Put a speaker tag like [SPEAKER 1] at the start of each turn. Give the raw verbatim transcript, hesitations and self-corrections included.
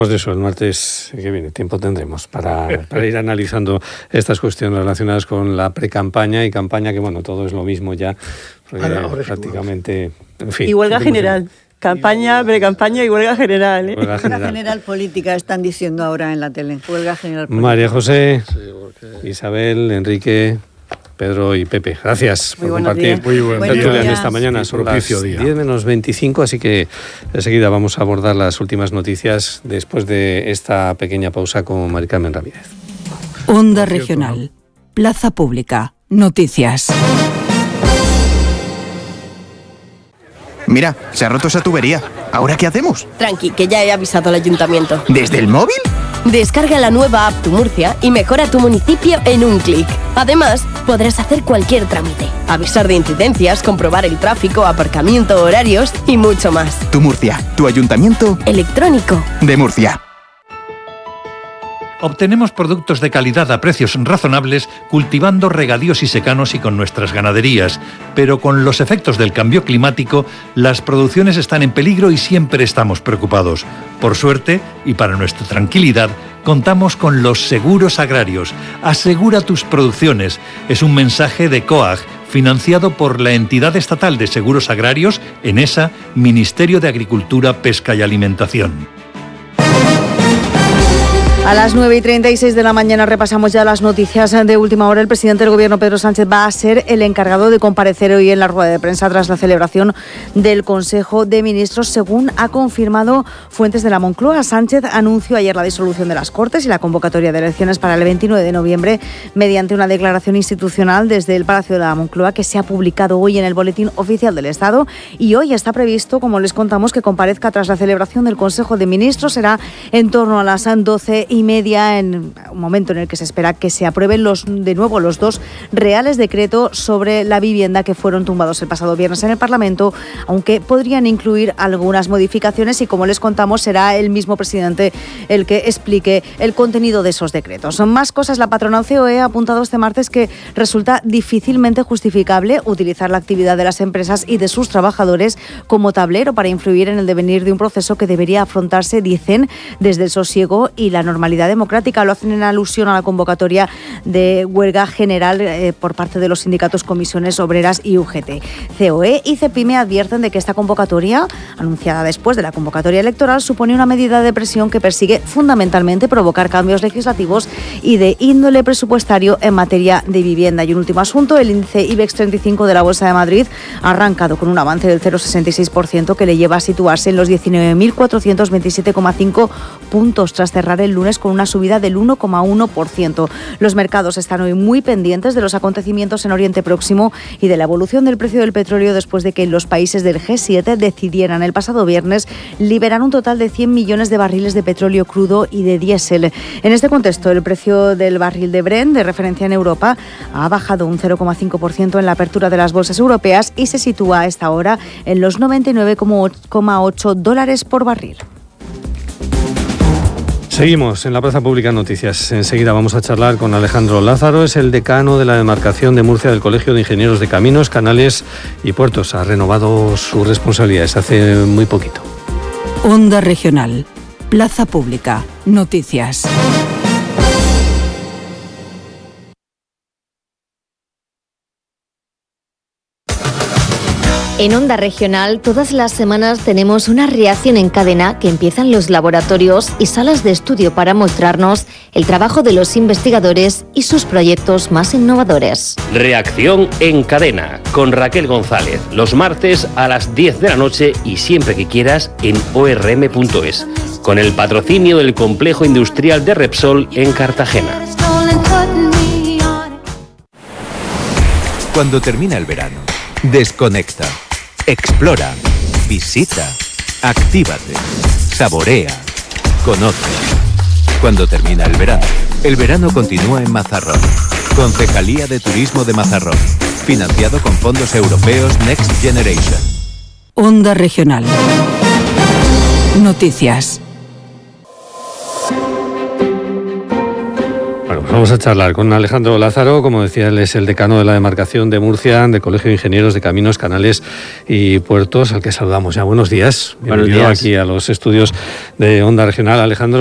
[SPEAKER 1] Pues de eso, el martes que viene tiempo tendremos para, para ir analizando estas cuestiones relacionadas con la pre-campaña y campaña, que bueno, todo es lo mismo ya, porque
[SPEAKER 2] Ahora,
[SPEAKER 1] prácticamente, en fin.
[SPEAKER 3] Y huelga general. Campaña, pre-campaña y huelga general. ¿eh?
[SPEAKER 4] Huelga general. general política están diciendo ahora en la tele. Huelga general política.
[SPEAKER 1] María José, sí, porque... Isabel, Enrique, Pedro y Pepe, gracias
[SPEAKER 3] Muy
[SPEAKER 1] por compartir
[SPEAKER 3] días. Muy
[SPEAKER 1] buen tertulia en esta mañana. Son las diez menos veinticinco, así que enseguida vamos a abordar las últimas noticias después de esta pequeña pausa con Mari Carmen Ramírez.
[SPEAKER 5] Onda Regional, Plaza Pública, Noticias.
[SPEAKER 6] Mira, se ha roto esa tubería. ¿Ahora qué hacemos?
[SPEAKER 7] Tranqui, que ya he avisado al ayuntamiento.
[SPEAKER 6] ¿Desde el móvil?
[SPEAKER 7] Descarga la nueva app Tu Murcia y mejora tu municipio en un clic. Además, podrás hacer cualquier trámite, avisar de incidencias, comprobar el tráfico, aparcamiento, horarios y mucho más.
[SPEAKER 6] Tu Murcia, tu ayuntamiento
[SPEAKER 7] electrónico
[SPEAKER 6] de Murcia.
[SPEAKER 8] Obtenemos productos de calidad a precios razonables cultivando regadíos y secanos y con nuestras ganaderías, pero con los efectos del cambio climático, las producciones están en peligro y siempre estamos preocupados. Por suerte, y para nuestra tranquilidad, contamos con los seguros agrarios. Asegura tus producciones. Es un mensaje de COAG, financiado por la entidad estatal de seguros agrarios, ENESA, Ministerio de Agricultura, Pesca y Alimentación.
[SPEAKER 3] A las nueve y treinta y seis de la mañana repasamos ya las noticias de última hora. El presidente del Gobierno, Pedro Sánchez, va a ser el encargado de comparecer hoy en la rueda de prensa tras la celebración del Consejo de Ministros, según ha confirmado fuentes de la Moncloa. Sánchez anunció ayer la disolución de las Cortes y la convocatoria de elecciones para el veintinueve de noviembre mediante una declaración institucional desde el Palacio de la Moncloa que se ha publicado hoy en el Boletín Oficial del Estado, y hoy está previsto, como les contamos, que comparezca tras la celebración del Consejo de Ministros. Será en torno a las doce y media, en un momento en el que se espera que se aprueben los, de nuevo los dos reales decretos sobre la vivienda que fueron tumbados el pasado viernes en el Parlamento, aunque podrían incluir algunas modificaciones, y como les contamos será el mismo presidente el que explique el contenido de esos decretos. Son más cosas. La patronal C O E ha apuntado este martes que resulta difícilmente justificable utilizar la actividad de las empresas y de sus trabajadores como tablero para influir en el devenir de un proceso que debería afrontarse, dicen, desde el sosiego y la normalidad democrática. Lo hacen en alusión a la convocatoria de huelga general eh, por parte de los sindicatos, comisiones obreras y U G T. C O E y CEPIME advierten de que esta convocatoria, anunciada después de la convocatoria electoral, supone una medida de presión que persigue fundamentalmente provocar cambios legislativos y de índole presupuestario en materia de vivienda. Y un último asunto: el índice IBEX treinta y cinco de la Bolsa de Madrid ha arrancado con un avance del cero coma sesenta y seis por ciento que le lleva a situarse en los diecinueve mil cuatrocientos veintisiete coma cinco puntos tras cerrar el lunes con una subida del uno coma uno por ciento. Los mercados están hoy muy pendientes de los acontecimientos en Oriente Próximo y de la evolución del precio del petróleo después de que los países del G siete decidieran el pasado viernes liberar un total de cien millones de barriles de petróleo crudo y de diésel. En este contexto, el precio del barril de Brent, de referencia en Europa, ha bajado un cero coma cinco por ciento en la apertura de las bolsas europeas y se sitúa a esta hora en los noventa y nueve coma ocho dólares por barril.
[SPEAKER 1] Seguimos en la Plaza Pública Noticias. Enseguida vamos a charlar con Alejandro Lázaro, es el decano de la demarcación de Murcia del Colegio de Ingenieros de Caminos, Canales y Puertos. Ha renovado sus responsabilidades hace muy poquito.
[SPEAKER 5] Onda Regional, Plaza Pública Noticias.
[SPEAKER 9] En Onda Regional, todas las semanas tenemos una reacción en cadena que empiezan los laboratorios y salas de estudio para mostrarnos el trabajo de los investigadores y sus proyectos más innovadores.
[SPEAKER 10] Reacción en cadena con Raquel González, los martes a las diez de la noche y siempre que quieras en o r m punto es, con el patrocinio del Complejo Industrial de Repsol en Cartagena.
[SPEAKER 11] Cuando termina el verano, desconecta. Explora, visita, actívate, saborea, conoce. Cuando termina el verano, el verano continúa en Mazarrón. Concejalía de Turismo de Mazarrón. Financiado con fondos europeos Next Generation.
[SPEAKER 5] Onda Regional. Noticias.
[SPEAKER 1] Bueno, pues vamos a charlar con Alejandro Lázaro, como decía, él es el decano de la demarcación de Murcia, del Colegio de Ingenieros de Caminos, Canales y Puertos, al que saludamos ya. Buenos días.
[SPEAKER 2] Buenos
[SPEAKER 1] Bienvenido
[SPEAKER 2] días.
[SPEAKER 1] aquí a los estudios de Onda Regional, Alejandro.